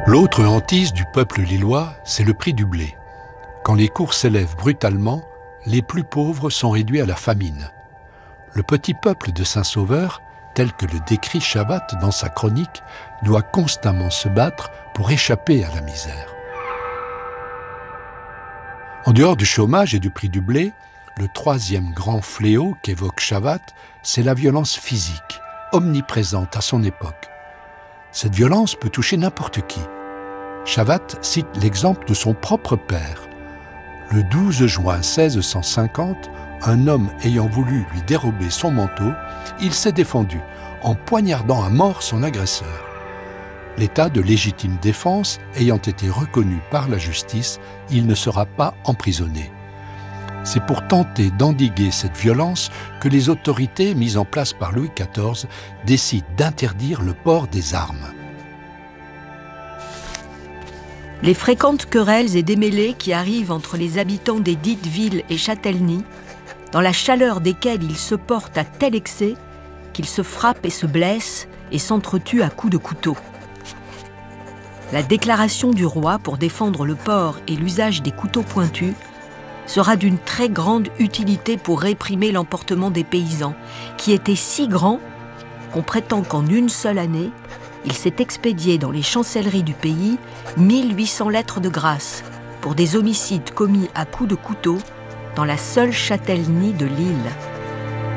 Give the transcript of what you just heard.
L'autre hantise du peuple lillois, c'est le prix du blé. Quand les cours s'élèvent brutalement, les plus pauvres sont réduits à la famine. Le petit peuple de Saint-Sauveur, tel que le décrit Chavat dans sa chronique, doit constamment se battre pour échapper à la misère. En dehors du chômage et du prix du blé, le troisième grand fléau qu'évoque Chavat, c'est la violence physique, omniprésente à son époque. Cette violence peut toucher n'importe qui. Chavat cite l'exemple de son propre père. Le 12 juin 1650, un homme ayant voulu lui dérober son manteau, il s'est défendu en poignardant à mort son agresseur. L'état de légitime défense ayant été reconnu par la justice, il ne sera pas emprisonné. C'est pour tenter d'endiguer cette violence que les autorités mises en place par Louis XIV décident d'interdire le port des armes. Les fréquentes querelles et démêlés qui arrivent entre les habitants des dites villes et Châtellenie, dans la chaleur desquelles ils se portent à tel excès qu'ils se frappent et se blessent et s'entretuent à coups de couteau. La déclaration du roi pour défendre le port et l'usage des couteaux pointus sera d'une très grande utilité pour réprimer l'emportement des paysans, qui était si grand qu'on prétend qu'en une seule année, il s'est expédié dans les chancelleries du pays 1800 lettres de grâce pour des homicides commis à coups de couteau dans la seule châtellenie de l'île.